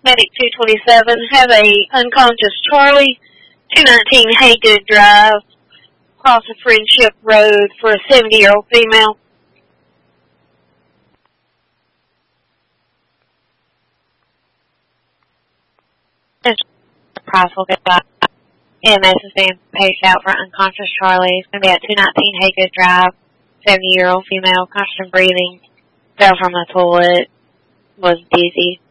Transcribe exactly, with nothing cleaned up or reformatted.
Medic two twenty-seven, have a unconscious Charlie, two nineteen Haygood Drive, across a Friendship Road for a seventy-year-old female. This price will get back. E M S is being paged out for unconscious Charlie. It's going to be at two nineteen Haygood Drive, seventy-year-old female, constant breathing, fell from the toilet, was dizzy.